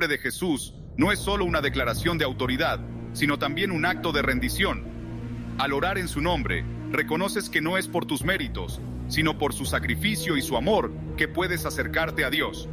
nombre de Jesús no es solo una declaración de autoridad, sino también un acto de rendición. Al orar en su nombre, reconoces que no es por tus méritos, sino por su sacrificio y su amor que puedes acercarte a Dios.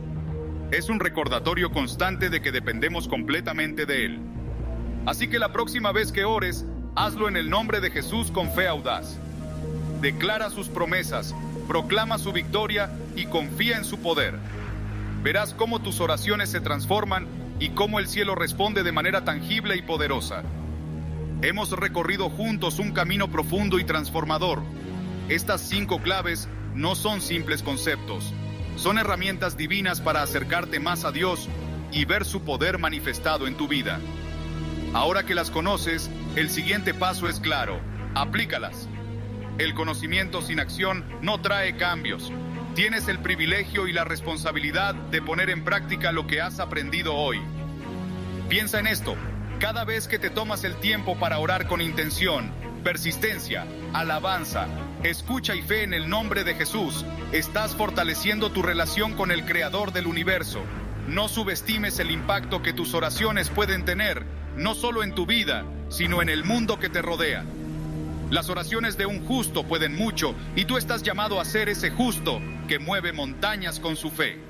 Es un recordatorio constante de que dependemos completamente de Él. Así que la próxima vez que ores, hazlo en el nombre de Jesús con fe audaz. Declara sus promesas, proclama su victoria y confía en su poder. Verás cómo tus oraciones se transforman y cómo el cielo responde de manera tangible y poderosa. Hemos recorrido juntos un camino profundo y transformador. Estas 5 claves no son simples conceptos. Son herramientas divinas para acercarte más a Dios y ver su poder manifestado en tu vida. Ahora que las conoces, el siguiente paso es claro: aplícalas. El conocimiento sin acción no trae cambios. Tienes el privilegio y la responsabilidad de poner en práctica lo que has aprendido hoy. Piensa en esto: cada vez que te tomas el tiempo para orar con intención, persistencia, alabanza, escucha y fe en el nombre de Jesús, estás fortaleciendo tu relación con el Creador del universo. No subestimes el impacto que tus oraciones pueden tener, no solo en tu vida, sino en el mundo que te rodea. Las oraciones de un justo pueden mucho, y tú estás llamado a ser ese justo que mueve montañas con su fe.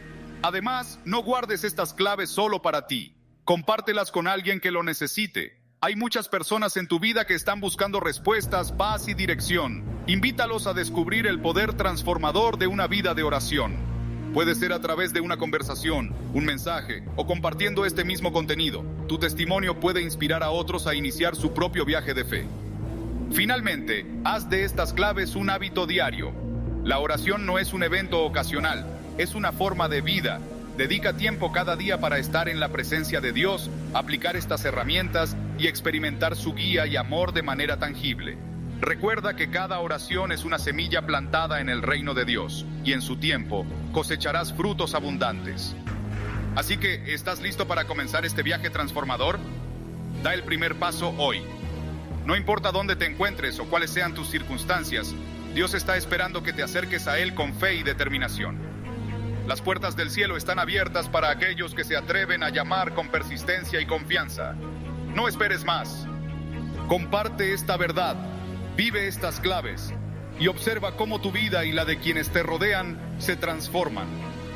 Además, no guardes estas claves solo para ti. Compártelas con alguien que lo necesite. Hay muchas personas en tu vida que están buscando respuestas, paz y dirección. Invítalos a descubrir el poder transformador de una vida de oración. Puede ser a través de una conversación, un mensaje o compartiendo este mismo contenido. Tu testimonio puede inspirar a otros a iniciar su propio viaje de fe. Finalmente, haz de estas claves un hábito diario. La oración no es un evento ocasional, es una forma de vida. Dedica tiempo cada día para estar en la presencia de Dios, aplicar estas herramientas y experimentar su guía y amor de manera tangible. Recuerda que cada oración es una semilla plantada en el reino de Dios, y en su tiempo cosecharás frutos abundantes. Así que, ¿estás listo para comenzar este viaje transformador? Da el primer paso hoy. No importa dónde te encuentres o cuáles sean tus circunstancias, Dios está esperando que te acerques a Él con fe y determinación. Las puertas del cielo están abiertas para aquellos que se atreven a llamar con persistencia y confianza. No esperes más. Comparte esta verdad, vive estas claves y observa cómo tu vida y la de quienes te rodean se transforman.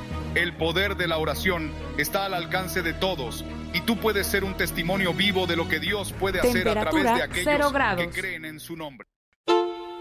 El poder de la oración está al alcance de todos y tú puedes ser un testimonio vivo de lo que Dios puede hacer a través de aquellos que creen en su nombre.